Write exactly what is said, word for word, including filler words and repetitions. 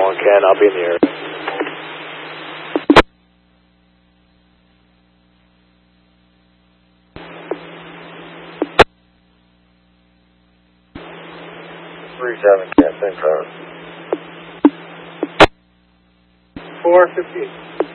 one, Ken. I'll be in the area. Three seven, Ken. Same code. Four fifteen.